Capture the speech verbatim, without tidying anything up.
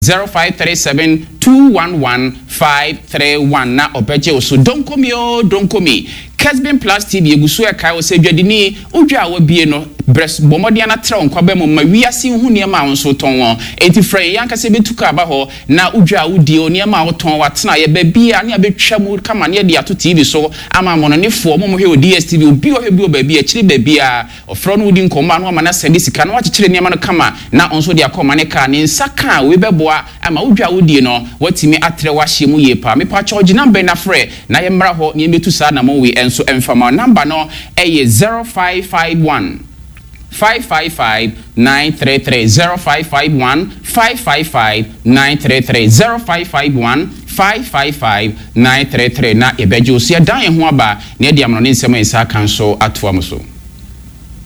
zero five three seven two one one five three one na obeje oso donkomi o donkomi Kesbin Plus T V egusu e kai wo se dwadini odwa a wabie no breast bomode na tra nkwa mu ma wiase hu ne ma wonso ton won enti frɛ yanka se betuka ba ho na odwa a wodi o ne ma woton watena ye ba bia ne abetwa mu kama ne de ato T V so ama mono ne fo mo mo hwe o D S T V obi o hwe bi o ba bia kire ba bia ofro no wodi nkoma no ma na sende sika no wakekire ne ma no kama na onso de akoma ne ka ne nsaka we beboa ama odwa wodi no watimi atre wa hye mu ye pa me pa charge number na frɛ na ye mra ho ne betu sa na mo we enso emfama number no eye zero five five one five five five nine three three zero five five one five five five nine three three zero five five one five five five nine three three na ebejo so ya dan ye ho aba na e dia mono ne nsem ensa kan so atoa mo so